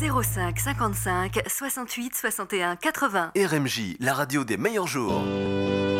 05 55 68 61 80. RMJ, la radio des meilleurs jours.